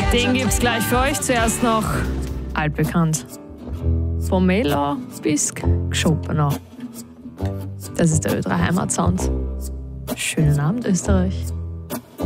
Den gibt's gleich für euch. Zuerst noch altbekannt. Von Melo bis Schopenhauer. Das ist der Ö3 Heimatsound. Schönen Abend, Österreich.